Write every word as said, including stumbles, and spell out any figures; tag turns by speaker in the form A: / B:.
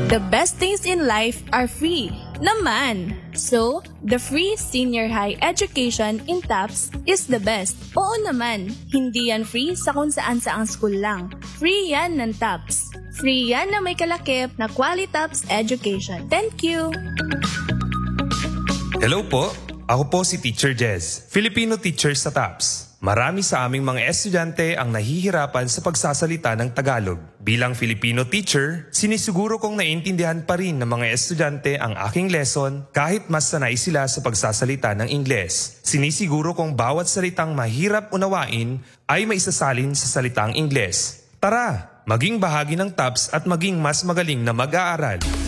A: The best things in life are free naman. So, the free senior high education in TAPS is the best. Oo naman, hindi yan free sa kung saan saang school lang. Free yan ng TAPS. Free yan na may kalakip na Quality TAPS Education. Thank you!
B: Hello po, ako po si Teacher Jez, Filipino teacher sa TAPS. Marami sa aming mga estudyante ang nahihirapan sa pagsasalita ng Tagalog. Bilang Filipino teacher, sinisiguro kong naiintindihan pa rin ng mga estudyante ang aking lesson kahit mas sanay sila sa pagsasalita ng Ingles. Sinisiguro kong bawat salitang mahirap unawain ay maisasalin sa salitang Ingles. Tara, maging bahagi ng TAPS at maging mas magaling na mag-aaral.